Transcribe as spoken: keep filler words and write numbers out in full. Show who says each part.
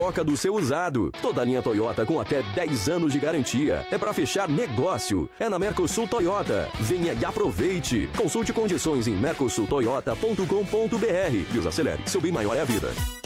Speaker 1: troca do seu usado. Toda linha Toyota com até dez anos de garantia. É para fechar negócio. É na Mercosul Toyota. Venha e aproveite. Consulte condições em mercosul toyota ponto com ponto br e os acelere. Seu bem maior é a vida.